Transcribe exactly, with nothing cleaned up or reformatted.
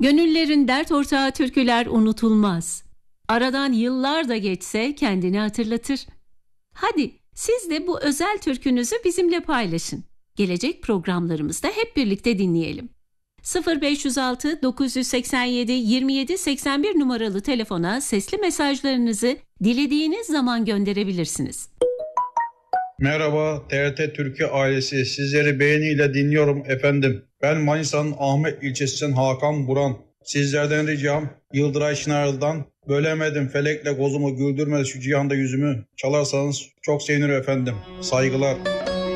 Gönüllerin dert ortağı türküler unutulmaz. Aradan yıllar da geçse kendini hatırlatır. Hadi siz de bu özel türkünüzü bizimle paylaşın. Gelecek programlarımızda hep birlikte dinleyelim. sıfır beş yüz altı dokuz yüz seksen yedi yirmi yedi seksen bir numaralı telefona sesli mesajlarınızı dilediğiniz zaman gönderebilirsiniz. Merhaba T R T Türkiye ailesi, sizleri beğeniyle dinliyorum efendim. Ben Manisa'nın Ahmet ilçesinden Hakan Buran. Sizlerden ricam Yıldıray Çınarlı'dan "Bölemedim felekle kozumu, güldürmez şu cihanda yüzümü" çalarsanız çok sevinirim efendim. Saygılar.